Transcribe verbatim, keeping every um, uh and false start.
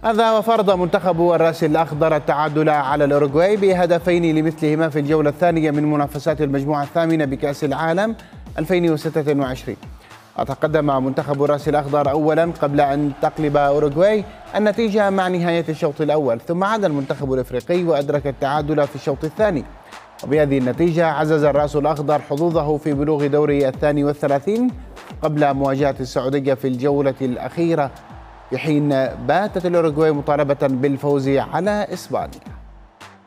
هذا وفرض منتخب الراس الأخضر التعادل على الأوروغواي بهدفين لمثلهما في الجولة الثانية من منافسات المجموعة الثامنة بكأس العالم ألفين وستة وعشرين. وتقدم منتخب الراس الأخضر أولا قبل أن تقلب أوروغواي النتيجة مع نهاية الشوط الأول، ثم عاد المنتخب الإفريقي وأدرك التعادل في الشوط الثاني. وبهذه النتيجة عزز الراس الأخضر حظوظه في بلوغ دوري الثاني والثلاثين قبل مواجهة السعودية في الجولة الأخيرة، في حين باتت الأوروغواي مطالبة بالفوز على إسبانيا.